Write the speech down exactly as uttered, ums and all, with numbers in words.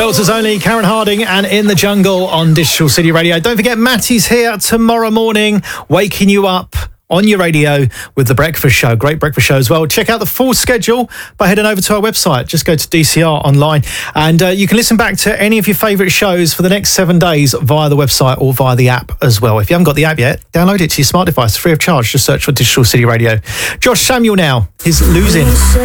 Belters only, Karen Harding and In the Jungle on Digital City Radio. Don't forget, Matty's here tomorrow morning, waking you up on your radio with The Breakfast Show. Great breakfast show as well. Check out the full schedule by heading over to our website. Just go to D C R online and uh, you can listen back to any of your favourite shows for the next seven days via the website or via the app as well. If you haven't got the app yet, download it to your smart device free of charge. Just search for Digital City Radio. Josh Samuel now. He's losing.